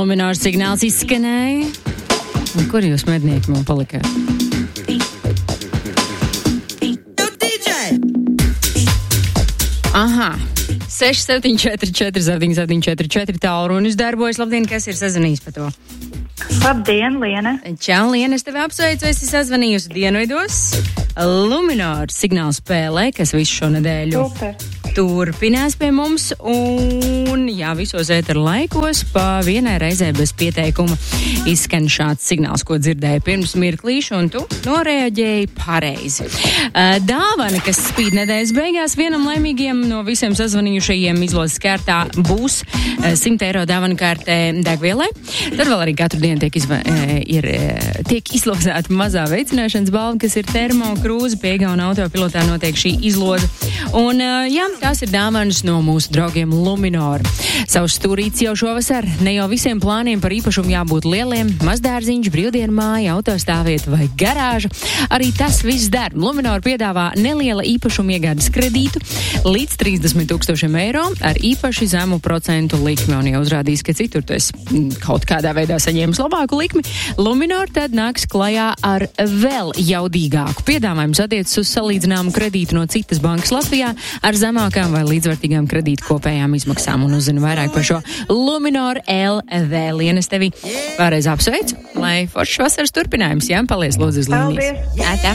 Luminors signāls izskanēja. Un kur jūs, mednieki, man palikāt? Aha, 6744 tālrunis darbojas. Labdien, kas ir sazvanījis par to? Labdien, Liena. Čau, Liena, es tevi apsveicu, esi sazvanījusi dienvidos. Luminors signālu spēlē, kas visu šo nedēļu turpinās pie mums, un jā, visos ētera laikos pa vienai reizē bez pieteikuma izskan šāds signāls, ko dzirdēju pirms mirklīšu, un tu noreaģēji pareizi. Dāvana, kas spīd nedēļas beigās, vienam laimīgiem no visiem sazvanījušajiem izlozes kārtā būs 100 eiro dāvana kārtē degvielai. Tad vēl arī katru dienu tiek izlozēta mazā veicināšanas balva, kas ir termokrūze. Pie Igauna autopilotā notiek šī izloze. Un jā, tās ir dāvanas no mūsu draugiem Luminor. Savs stūrīts jau šovasar, ne jau visiem plāniem par īpašumu jābūt lieliem, mazdārziņš, brīvdienu māja, autostāvvieta vai garāža. Arī tas viss der. Luminor piedāvā neliela īpašuma iegādes kredītu līdz 30 000 eiro ar īpaši zemu procentu likmi. Un ja uzrādīs, ka citur tu esi kaut kādā veidā saņēmis labāku likmi, Luminor tad nāks klajā ar vēl jaudīgāku piedāvājumu attiecas uz salīdzināmu kredītu no citas bankas Latvijā ar zemākām vai līdzvērtīgām kredītu kopējām izmaksām. Un uzzina vairāk par šo Luminor LV. Liena, es tevi vēlreiz apsveicu, lai foršs vasaras turpinājums, jā? Paliec lūdzu uz līnijas. Paldies! Tā.